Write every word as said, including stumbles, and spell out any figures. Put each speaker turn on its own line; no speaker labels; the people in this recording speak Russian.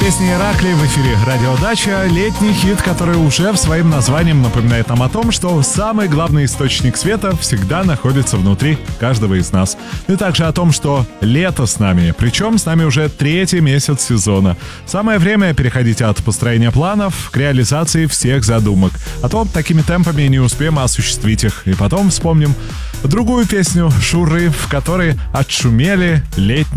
Песня «Иракли» в эфире «Радио Дача». Летний хит, который уже своим названием напоминает нам о том, что самый главный источник света всегда находится внутри каждого из нас. И также о том, что лето с нами, причем с нами уже третий месяц сезона. Самое время переходить от построения планов к реализации всех задумок. А то такими темпами не успеем осуществить их. И потом вспомним другую песню Шуры, в которой отшумели летние